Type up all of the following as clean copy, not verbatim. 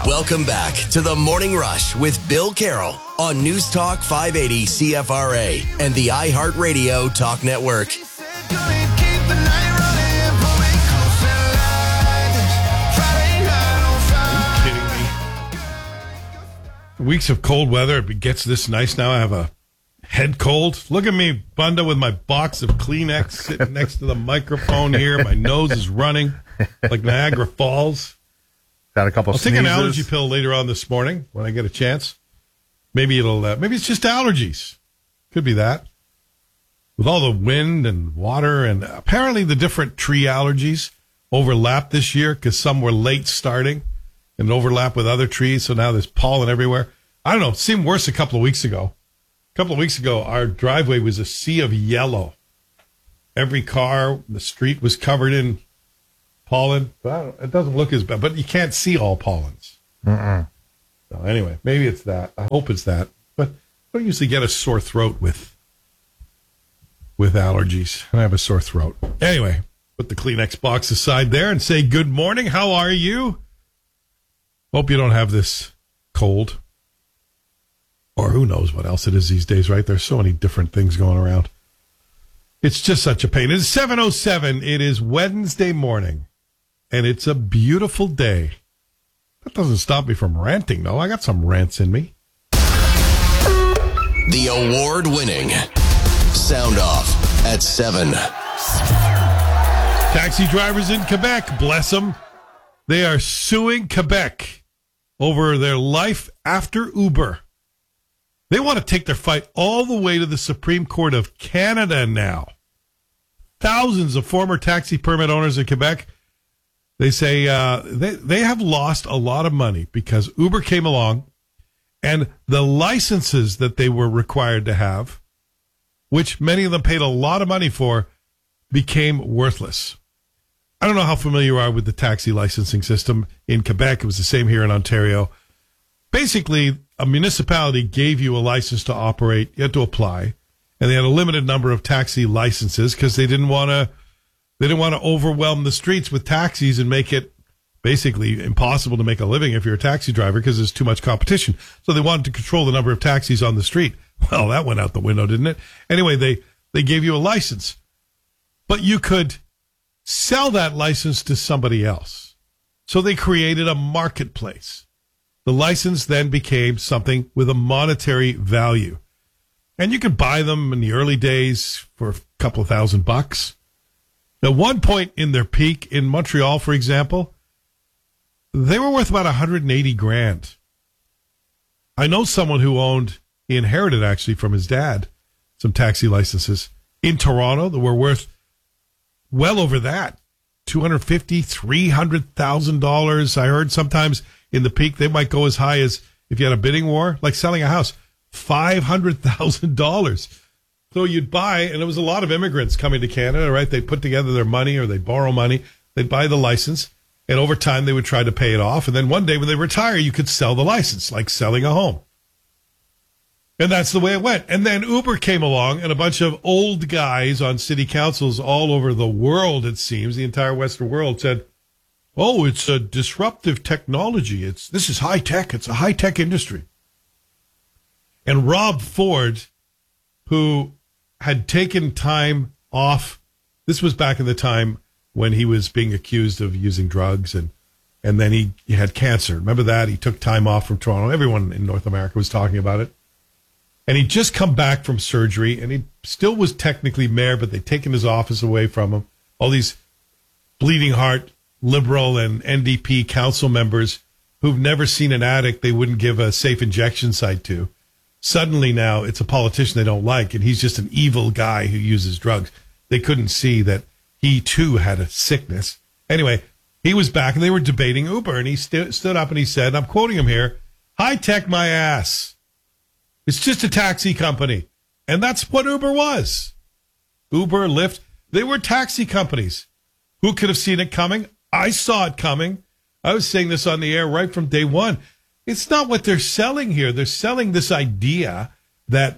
Welcome back to the Morning Rush with Bill Carroll on News Talk 580 CFRA and the iHeartRadio Talk Network. Weeks of cold weather, it gets this nice now. I have a head cold. Look at me, Bunda, with my box of Kleenex sitting next to the microphone here. My nose is running like Niagara Falls. Got a couple. I'll take an allergy pill later on this morning when I get a chance. Maybe maybe it's just allergies. Could be that. With all the wind and water, and apparently the different tree allergies overlap this year because some were late starting and overlap with other trees. So now there's pollen everywhere. I don't know. It seemed worse a couple of weeks ago. A couple of weeks ago, our driveway was a sea of yellow. Every car, the street was covered in pollen. It doesn't look as bad, but you can't see all pollens. So anyway, maybe it's that. I hope it's that. But I don't usually get a sore throat with allergies. I have a sore throat. Anyway, put the Kleenex box aside there and say good morning. How are you? Hope you don't have this cold. Or who knows what else it is these days, right? There's so many different things going around. It's just such a pain. It's 7:07. It is Wednesday morning, and it's a beautiful day. That doesn't stop me from ranting, though. I got some rants in me. The award-winning Sound Off at 7. Taxi drivers in Quebec, bless them. They are suing Quebec over their life after Uber. They want to take their fight all the way to the Supreme Court of Canada now. Thousands of former taxi permit owners in Quebec, they say they have lost a lot of money because Uber came along and the licenses that they were required to have, which many of them paid a lot of money for, became worthless. I don't know how familiar you are with the taxi licensing system in Quebec. It was the same here in Ontario. Basically, a municipality gave you a license to operate. You had to apply, and they had a limited number of taxi licenses because they didn't want to overwhelm the streets with taxis and make it basically impossible to make a living if you're a taxi driver because there's too much competition. So they wanted to control the number of taxis on the street. Well, that went out the window, didn't it? Anyway, they gave you a license, but you could sell that license to somebody else. So they created a marketplace. The license then became something with a monetary value. And you could buy them in the early days for a couple of $1,000. At one point in their peak in Montreal, for example, they were worth about $180,000. I know someone who he inherited actually from his dad, some taxi licenses in Toronto that were worth well over that, $250,000, $300,000. I heard sometimes in the peak they might go as high as, if you had a bidding war, like selling a house, $500,000. So you'd buy, and there was a lot of immigrants coming to Canada, right? They'd put together their money or they'd borrow money. They'd buy the license, and over time they would try to pay it off. And then one day when they retire, you could sell the license, like selling a home. And that's the way it went. And then Uber came along, and a bunch of old guys on city councils all over the world, it seems, the entire Western world, said, oh, it's a disruptive technology. This is high tech. It's a high tech industry. And Rob Ford, who had taken time off, this was back in the time when he was being accused of using drugs, and then he had cancer. Remember that? He took time off from Toronto. Everyone in North America was talking about it. And he'd just come back from surgery, and he still was technically mayor, but they'd taken his office away from him. All these bleeding heart Liberal and NDP council members who've never seen an addict they wouldn't give a safe injection site to. Suddenly now it's a politician they don't like, and he's just an evil guy who uses drugs. They couldn't see that he, too, had a sickness. Anyway, he was back, and they were debating Uber, and he stood up and he said, I'm quoting him here, high tech my ass. It's just a taxi company. And that's what Uber was. Uber, Lyft, they were taxi companies. Who could have seen it coming? I saw it coming. I was saying this on the air right from day one. It's not what they're selling here. They're selling this idea that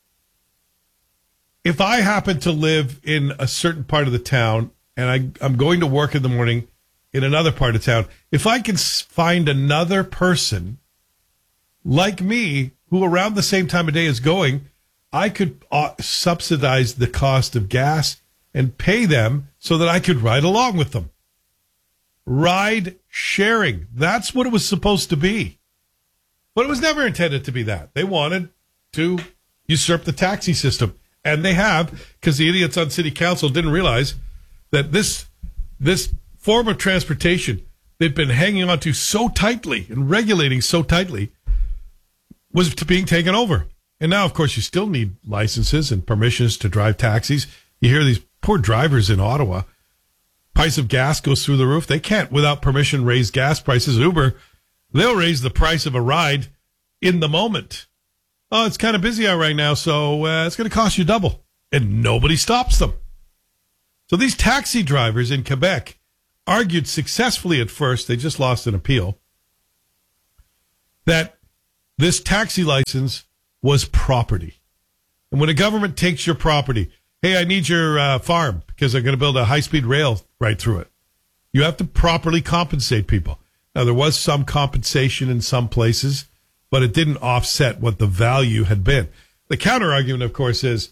if I happen to live in a certain part of the town and I'm going to work in the morning in another part of town. If I can find another person like me who around the same time of day is going, I could subsidize the cost of gas and pay them so that I could ride along with them. Ride sharing. That's what it was supposed to be. But it was never intended to be that. They wanted to usurp the taxi system. And they have, because the idiots on city council didn't realize that this form of transportation they've been hanging on to so tightly and regulating so tightly was being taken over. And now, of course, you still need licenses and permissions to drive taxis. You hear these poor drivers in Ottawa. Price of gas goes through the roof. They can't, without permission, raise gas prices. Uber, they'll raise the price of a ride in the moment. Oh, it's kind of busy out right now, so it's going to cost you double. And nobody stops them. So these taxi drivers in Quebec argued successfully at first, they just lost an appeal, that this taxi license was property. And when a government takes your property, hey, I need your farm because I'm going to build a high-speed rail right through it. You have to properly compensate people. Now, there was some compensation in some places, but it didn't offset what the value had been. The counter-argument, of course, is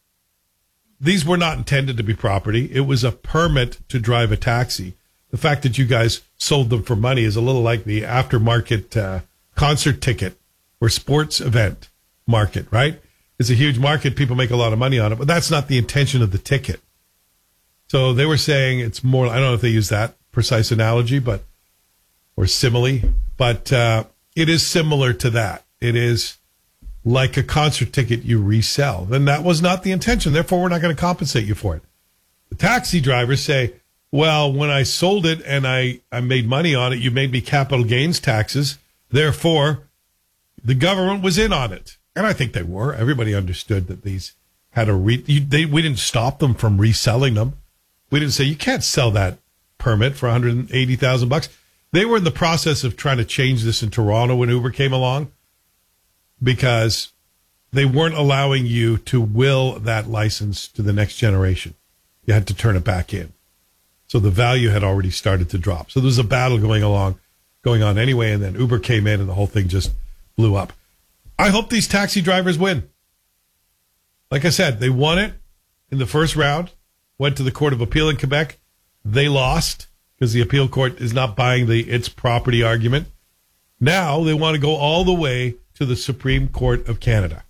these were not intended to be property. It was a permit to drive a taxi. The fact that you guys sold them for money is a little like the aftermarket concert ticket or sports event market, right? It's a huge market. People make a lot of money on it, but that's not the intention of the ticket. So they were saying it's more, I don't know if they use that precise analogy, but, or simile, but it is similar to that. It is like a concert ticket you resell. Then that was not the intention. Therefore, we're not going to compensate you for it. The taxi drivers say, well, when I sold it and I made money on it, you made me capital gains taxes. Therefore, the government was in on it. And I think they were. Everybody understood that these had we didn't stop them from reselling them. We didn't say, you can't sell that permit for $180,000. They were in the process of trying to change this in Toronto when Uber came along because they weren't allowing you to will that license to the next generation. You had to turn it back in. So the value had already started to drop. So there was a battle going on anyway, and then Uber came in and the whole thing just blew up. I hope these taxi drivers win. Like I said, they won it in the first round, went to the Court of Appeal in Quebec. They lost because the appeal court is not buying its property argument. Now they want to go all the way to the Supreme Court of Canada.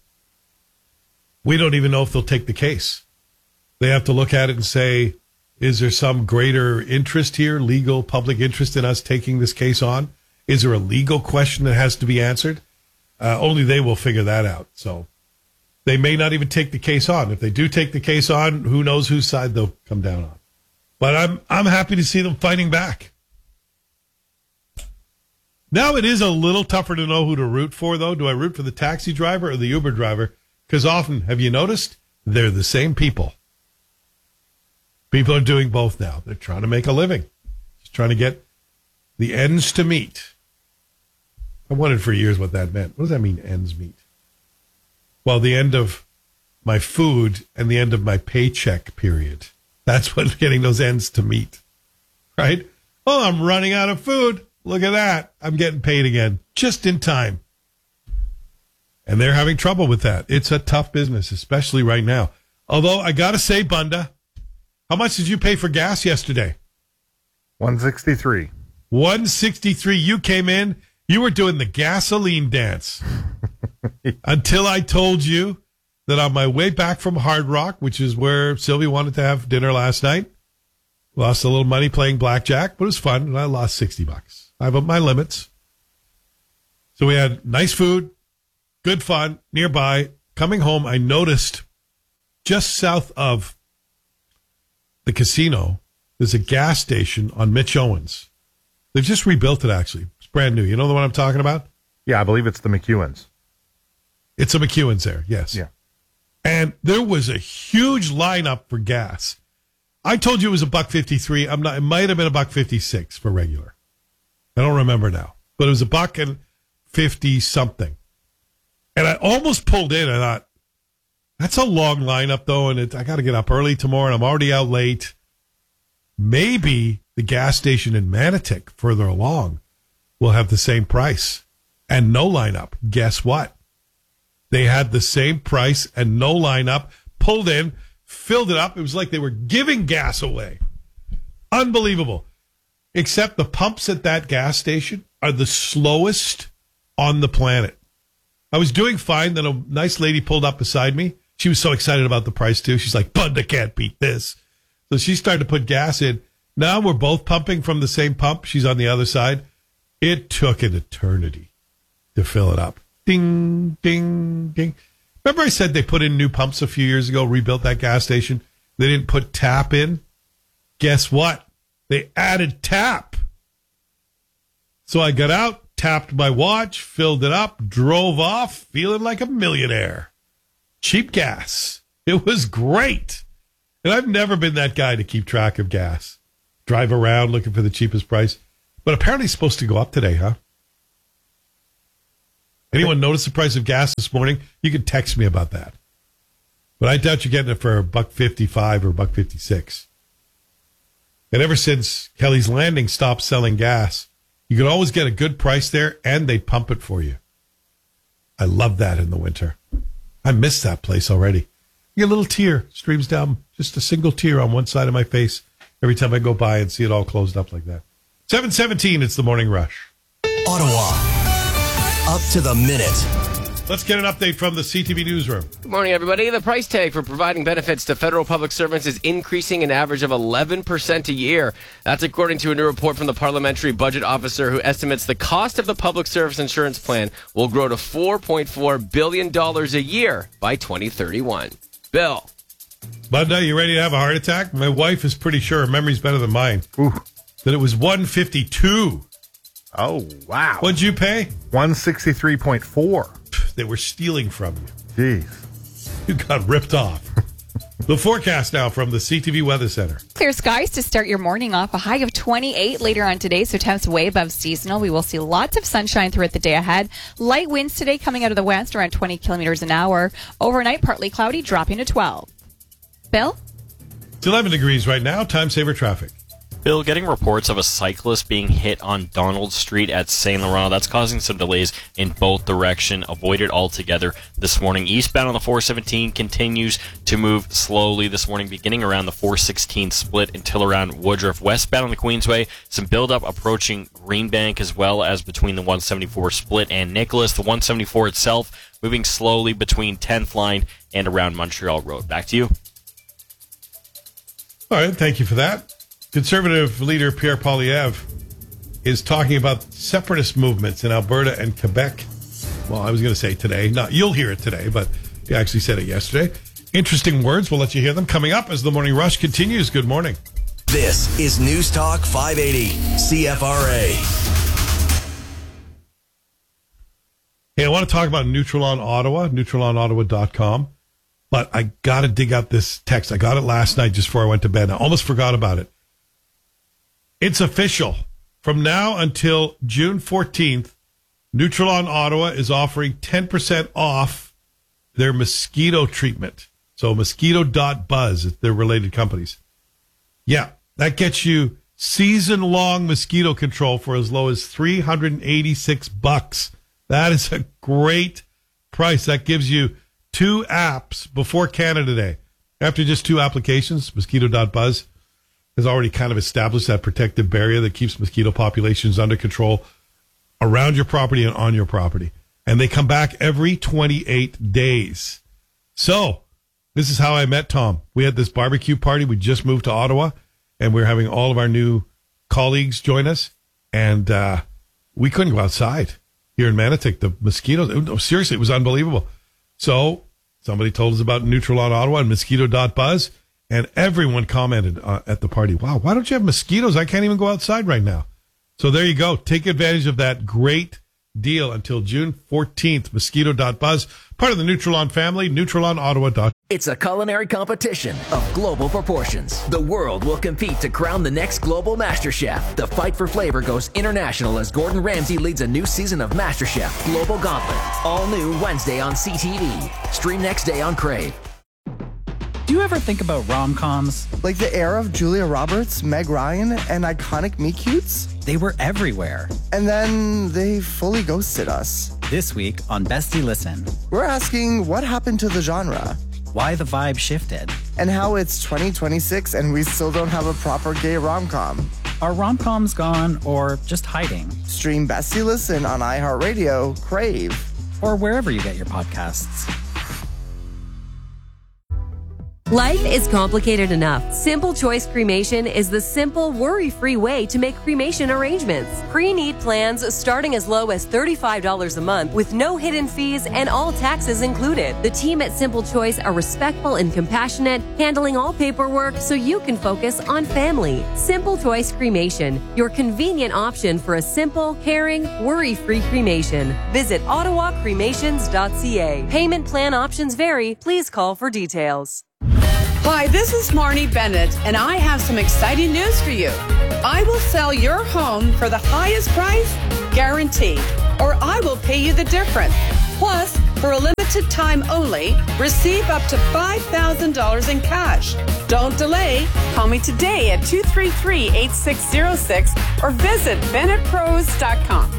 We don't even know if they'll take the case. They have to look at it and say, is there some greater interest here, legal public interest in us taking this case on? Is there a legal question that has to be answered? Only they will figure that out. So they may not even take the case on. If they do take the case on, who knows whose side they'll come down on. But I'm happy to see them fighting back. Now it is a little tougher to know who to root for, though. Do I root for the taxi driver or the Uber driver? Because often, have you noticed, they're the same people. People are doing both now. They're trying to make a living. Just trying to get the ends to meet. I wondered for years what that meant. What does that mean, ends meet? Well, the end of my food and the end of my paycheck period. That's what's getting those ends to meet, right? Oh, I'm running out of food. Look at that. I'm getting paid again just in time. And they're having trouble with that. It's a tough business, especially right now. Although I got to say, Bunda, how much did you pay for gas yesterday? $163. $163. You came in. You were doing the gasoline dance until I told you that on my way back from Hard Rock, which is where Sylvie wanted to have dinner last night, lost a little money playing blackjack, but it was fun, and I lost $60. I have up my limits. So we had nice food, good fun, nearby. Coming home, I noticed just south of the casino, there's a gas station on Mitch Owens. They've just rebuilt it, actually. It's brand new. You know the one I'm talking about? Yeah, I believe it's the McEwen's. It's a McEwen's there, yes. Yeah. And there was a huge lineup for gas. I told you it was $1.53. I'm not. It might have been $1.56 for regular. I don't remember now, but it was $1.50 something. And I almost pulled in. I thought, that's a long lineup though, and I got to get up early tomorrow, and I'm already out late. Maybe the gas station in Manotick, further along, will have the same price and no lineup. Guess what? They had the same price and no lineup, pulled in, filled it up. It was like they were giving gas away. Unbelievable. Except the pumps at that gas station are the slowest on the planet. I was doing fine. Then a nice lady pulled up beside me. She was so excited about the price, too. She's like, Bud, I can't beat this. So she started to put gas in. Now we're both pumping from the same pump. She's on the other side. It took an eternity to fill it up. Ding, ding, ding. Remember I said they put in new pumps a few years ago, rebuilt that gas station? They didn't put tap in. Guess what? They added tap. So I got out, tapped my watch, filled it up, drove off, feeling like a millionaire. Cheap gas. It was great. And I've never been that guy to keep track of gas. Drive around looking for the cheapest price. But apparently it's supposed to go up today, huh? Anyone notice the price of gas this morning? You can text me about that. But I doubt you're getting it for $1.55 or $1.56. And ever since Kelly's Landing stopped selling gas, you could always get a good price there, and they pump it for you. I love that in the winter. I miss that place already. You get a little tear streams down, just a single tear on one side of my face every time I go by and see it all closed up like that. 7:17, it's the Morning Rush. Ottawa, up to the minute. Let's get an update from the CTV Newsroom. Good morning, everybody. The price tag for providing benefits to federal public servants is increasing an average of 11% a year. That's according to a new report from the Parliamentary Budget Officer, who estimates the cost of the public service insurance plan will grow to $4.4 billion a year by 2031. Bill. Bud, you ready to have a heart attack? My wife is pretty sure her memory's better than mine. Ooh. That it was $152. Oh, wow. What'd you pay? $163.4. They were stealing from you. Jeez. You got ripped off. The forecast now from the CTV Weather Center. Clear skies to start your morning off. A high of 28 later on today, so temps way above seasonal. We will see lots of sunshine throughout the day ahead. Light winds today coming out of the west around 20 kilometers an hour. Overnight, partly cloudy, dropping to 12. Bill? It's 11 degrees right now. Time saver traffic. Bill, getting reports of a cyclist being hit on Donald Street at Saint Laurent. That's causing some delays in both directions. Avoid it altogether this morning. Eastbound on the 417 continues to move slowly this morning, beginning around the 416 split until around Woodruff. Westbound on the Queensway, some buildup approaching Greenbank, as well as between the 174 split and Nicholas. The 174 itself moving slowly between 10th line and around Montreal Road. Back to you. All right, thank you for that. Conservative leader Pierre Poilievre is talking about separatist movements in Alberta and Quebec. Well, I was going to say today. Not you'll hear it today, but he actually said it yesterday. Interesting words. We'll let you hear them coming up as the Morning Rush continues. Good morning. This is News Talk 580 CFRA. Hey, I want to talk about Nutrilon Ottawa, NutrilonaOttawa.com. But I got to dig out this text. I got it last night just before I went to bed. I almost forgot about it. It's official. From now until June 14th, Nutrilon Ottawa is offering 10% off their mosquito treatment. So mosquito.buzz, they're related companies. Yeah, that gets you season-long mosquito control for as low as $386. That is a great price. That gives you 2 apps before Canada Day. After just 2 applications, mosquito.buzz has already kind of established that protective barrier that keeps mosquito populations under control around your property and on your property. And they come back every 28 days. So this is how I met Tom. We had this barbecue party. We just moved to Ottawa, and we're having all of our new colleagues join us. And we couldn't go outside here in Manotick. The mosquitoes, seriously, it was unbelievable. So somebody told us about Nutrilon Ottawa and mosquito.buzz, and everyone commented at the party, wow, why don't you have mosquitoes? I can't even go outside right now. So there you go. Take advantage of that great deal until June 14th. Mosquito.buzz, part of the Nutrilon family, NutrilonaOttawa.com. It's a culinary competition of global proportions. The world will compete to crown the next global Master Chef. The fight for flavor goes international as Gordon Ramsay leads a new season of Master Chef Global Gauntlet. All new Wednesday on CTV. Stream next day on Crave. Do you ever think about rom-coms? Like the era of Julia Roberts, Meg Ryan, and iconic meet-cutes? They were everywhere. And then they fully ghosted us. This week on Bestie Listen, we're asking what happened to the genre, why the vibe shifted, and how it's 2026 and we still don't have a proper gay rom-com. Are rom-coms gone or just hiding? Stream Bestie Listen on iHeartRadio, Crave, or wherever you get your podcasts. Life is complicated enough. Simple Choice Cremation is the simple, worry-free way to make cremation arrangements. Pre-need plans starting as low as $35 a month with no hidden fees and all taxes included. The team at Simple Choice are respectful and compassionate, handling all paperwork so you can focus on family. Simple Choice Cremation, your convenient option for a simple, caring, worry-free cremation. Visit ottawacremations.ca. Payment plan options vary. Please call for details. Hi, this is Marnie Bennett, and I have some exciting news for you. I will sell your home for the highest price, guaranteed, or I will pay you the difference. Plus, for a limited time only, receive up to $5,000 in cash. Don't delay. Call me today at 233-8606 or visit BennettPros.com.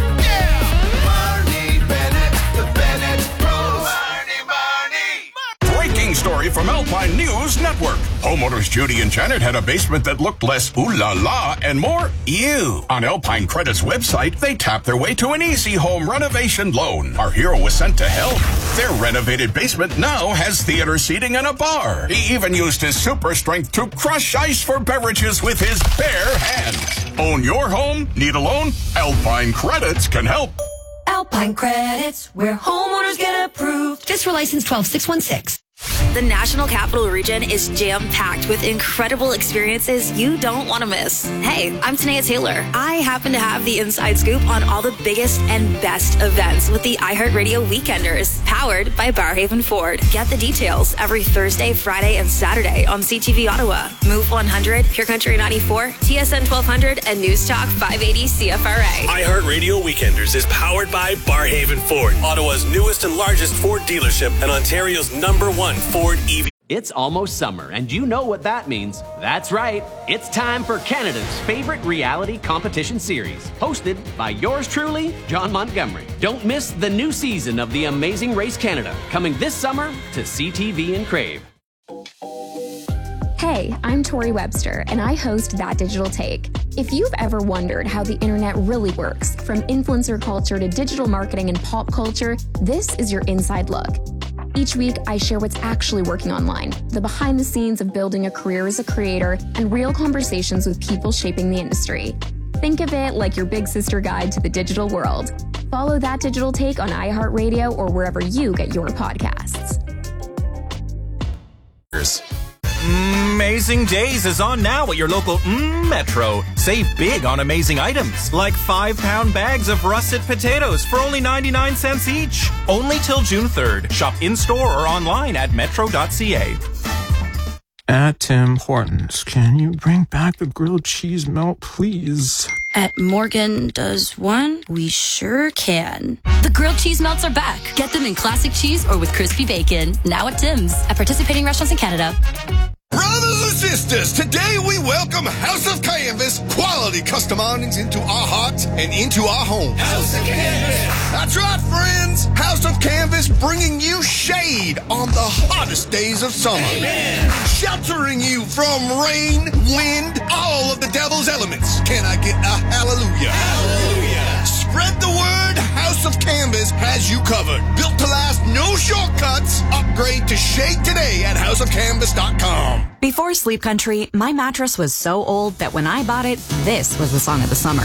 Story from Alpine News Network. Homeowners Judy and Janet had a basement that looked less ooh la la and more ew. On Alpine Credit's website, they tapped their way to an easy home renovation loan. Our hero was sent to help. Their renovated basement now has theater seating and a bar. He even used his super strength to crush ice for beverages with his bare hands. Own your home? Need a loan? Alpine Credits can help. Alpine Credits, where homeowners get approved. Fiscal license 12616. The National Capital Region is jam-packed with incredible experiences you don't want to miss. Hey, I'm Tanea Taylor. I happen to have the inside scoop on all the biggest and best events with the iHeartRadio Weekenders, powered by Barrhaven Ford. Get the details every Thursday, Friday, and Saturday on CTV Ottawa, Move 100, Pure Country 94, TSN 1200, and News Talk 580 CFRA. iHeartRadio Weekenders is powered by Barrhaven Ford, Ottawa's newest and largest Ford dealership and Ontario's #1 Ford EV. It's almost summer, and you know what that means. That's right. It's time for Canada's favorite reality competition series, hosted by yours truly, John Montgomery. Don't miss the new season of The Amazing Race Canada, coming this summer to CTV and Crave. Hey, I'm Tori Webster, and I host That Digital Take. If you've ever wondered how the internet really works, from influencer culture to digital marketing and pop culture, this is your inside look. Each week, I share what's actually working online, the behind the scenes of building a career as a creator, and real conversations with people shaping the industry. Think of it like your big sister guide to the digital world. Follow That Digital Take on iHeartRadio or wherever you get your podcasts. Amazing Days is on now at your local Metro. Save big on amazing items, like 5-pound bags of russet potatoes for only 99 cents each. Only till June 3rd. Shop in-store or online at metro.ca. At Tim Hortons, can you bring back the grilled cheese melt, please? At Morgan Does One, we sure can. The grilled cheese melts are back. Get them in classic cheese or with crispy bacon. Now at Tim's. At participating restaurants in Canada. Brothers and sisters, today we welcome House of Canvas quality custom awnings into our hearts and into our homes. House of Canvas. That's right, friends. House of Canvas bringing you shade on the hottest days of summer. Amen. Sheltering you from rain, wind, all of the devil's elements. Can I get a hallelujah? Hallelujah. Spread the word. House of Canvas has you covered. Built to last, no shortcuts. Upgrade to shade today at houseofcanvas.com. Before Sleep Country, my mattress was so old that when I bought it, this was the song of the summer.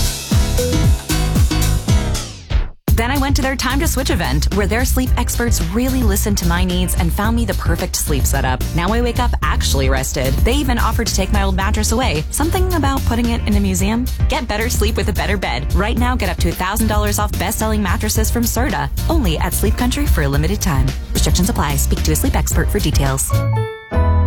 Then I went to their Time to Switch event, where their sleep experts really listened to my needs and found me the perfect sleep setup. Now I wake up actually rested. They even offered to take my old mattress away. Something about putting it in a museum? Get better sleep with a better bed. Right now, get up to $1,000 off best-selling mattresses from Serta. Only at Sleep Country for a limited time. Restrictions apply. Speak to a sleep expert for details.